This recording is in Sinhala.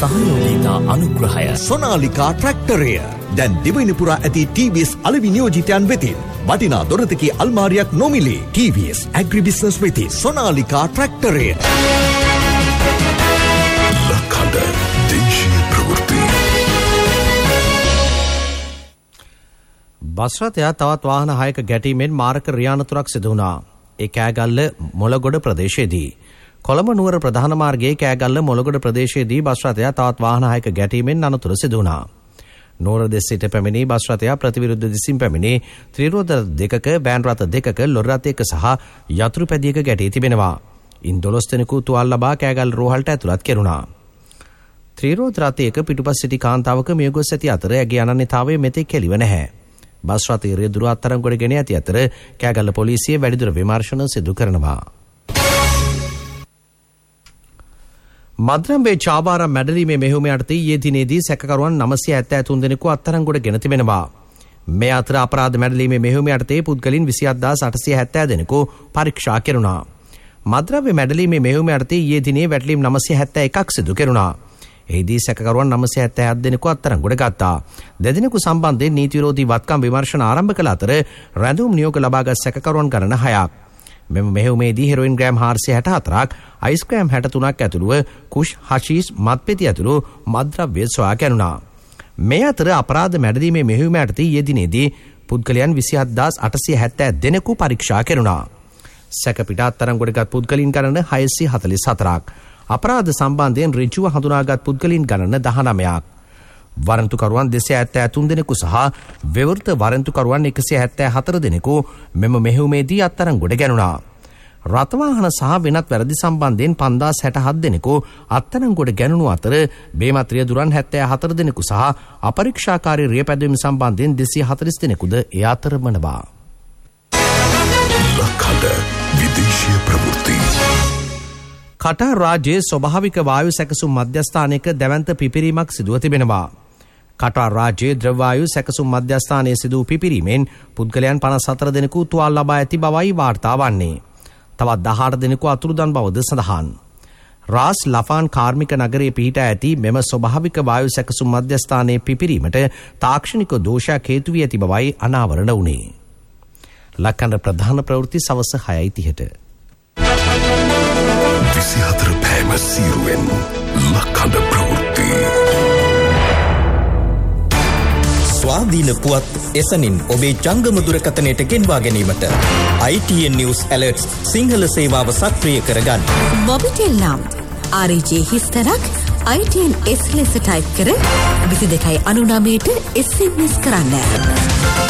සහයෝගීතා අනුග්‍රහය සොනාලිකා ට්‍රැක්ටරය දැන් දිවයින පුරා ඇති TVS අලෙවි නියෝජිතයන් වෙතින් වටිනා දොරතකී අල්මාරියක් නොමිලේ. TVS ඇග්‍රි බිස්නස් වෙති සොනාලිකා ට්‍රැක්ටරය. ලක්හඬ දේශීය ප්‍රවෘත්ති. බස් රථය තවත් වාහන 6ක ගැටීමෙන් මාරක රියානතුරක් සිදු වුණා. ඒ කෑගල්ල මොළගොඩ ප්‍රදේශයේදී කොළඹ නුවර ප්‍රධාන මාර්ගයේ කෑගල්ල මොළගොඩ ප්‍රදේශයේදී බස් රථය තවත් වාහන 6ක ගැටීමෙන් අනතුර සිදු වුණා. නුවර දෙස සිට පැමිණි බස් රථය ප්‍රතිවිරුද්ධ දිසින් පැමිණි ත්‍රිරෝද දෙකක වෑන් රථ දෙකක ලොරි රථයක සහ යතුරු පැදියක ගැටී තිබෙනවා. ඉන් 12 දෙනෙකු තුවාල ලබා කෑගල්ල රෝහලට ඇතුළත් කෙරුණා. ත්‍රිරෝද රථයක පිටුපස් සිටි කාන්තාවක මියගොස් ඇති අතර ඇගේ අනන්‍යතාවය මෙතෙක් කෙලිව නැහැ. බස් රථය රියදුර අත්අඩංගුවට ගෙන ඇති අතර කෑගල්ල පොලිසිය වැඩිදුර විමර්ශන සිදු කරනවා. මද්‍රම්බේ චාබාරම් මැඩලීමේ මෙහෙයුම යටතේ ඊයේ දිනේදී සැකකරුවන් 973 දෙනෙකු අත්අඩංගුවට ගෙන තිබෙනවා. මේ අතර අපරාධ මැඩලීමේ මෙහෙයුම යටතේ පුද්ගලයන් 27870 දෙනෙකු පරීක්ෂා කෙරුණා. මද්‍රම්බේ මැඩලීමේ මෙහෙයුම යටතේ ඊයේ දිනේ වැටලීම් 971ක් සිදු කෙරුණා. එහිදී සැකකරුවන් 977 දෙනෙකු අත්අඩංගුවට ගත්තා. දෙදෙනෙකු සම්බන්ධයෙන් නීති විරෝධී වත්කම් විමර්ශන ආරම්භ කළ අතර රැඳුම් නියෝග ලබාගත් සැකකරුවන් ගණන 6ක්. මෙම මෙහෙයුමේදී හෙරොයින් ග්‍රෑම් 464ක්, අයිස් ග්‍රෑම් 63ක් ඇතුළුව කුෂ්, හෂීෂ්, මත්පෙති ඇතුළු මත්ද්‍රව්‍ය සොයා ගැනුණා. මේ අතර අපරාධ මැඩලීමේ මෙහෙයුම යටතේ ඊයේ දිනේදී පුද්ගලයන් 27870 දෙනෙකු පරීක්ෂා කෙරුණා. සැකපිට අත්අඩංගුවටගත් පුද්ගලයන් ගණන 644ක්. අපරාධ සම්බන්ධයෙන් ඍජුව හඳුනාගත් පුද්ගලයන් ගණන 19ක්. වරන්තුකරුවන් 273 දෙනෙකු සහ විවෘත වරන්තුකරුවන් 174 දෙනෙකු මෙම මෙහෙයුමේදී අත්අඩංගුවට ගැනුණා. රථවාහන සහ වෙනත් වැරදි සම්බන්ධයෙන් 5067 දෙනෙකු අත්අඩංගුවට ගැනුණු අතර බේමත් රියදුරන් 74 දෙනෙකු සහ අපරීක්ෂාකාරී රියපැදවීම සම්බන්ධයෙන් 240 දෙනෙකුද ඒ අතරමනවා. ලක්හඬ විදේශීය ප්‍රවෘත්ති. කටාර් රාජ්‍යයේ ස්වභාවික වායු සැකසුම් මධ්‍යස්ථානයක දැවැන්ත පිපිරීමක් සිදුව තිබෙනවා. කටාර් රාජ්‍යයේ ද්‍රව්‍ය සැකසුම් මධ්‍යස්ථානයේ සිදු පිපිරීමෙන් පුද්ගලයන් 54 දෙනෙකු තුවාල ලබා ඇති බවයි වාර්තා වන්නේ. තවත් 18 දෙනෙකු අතුරුදන් බවද සඳහන්. රාස් ලෆාන් කාර්මික නගරයේ පිහිටා ඇති මෙම ස්වභාවික වායු සැකසුම් මධ්‍යස්ථානයේ පිපිරීමට තාක්ෂණික දෝෂයක් හේතු වී ඇති බවයි අනාවරණ වුණේ. ලක්කන්ද ප්‍රධාන ප්‍රවෘත්ති සවස් 6:30ට. 24 පෑම සීරුවෙන් ලක්හඬ ප්‍රවෘත්ති. ස්වාධීන පුවත් එසනින් ඔබේ ජංගම දුරකථනයට ගෙන්වා ගැනීමට ITN News Alerts සිංහල සේවාව සක්‍රිය කරගන්න. මොබිටෙල් නම් RJ හිස්තරක් ITN S ලෙස ටයිප් කර 2299ට SMS කරන්න.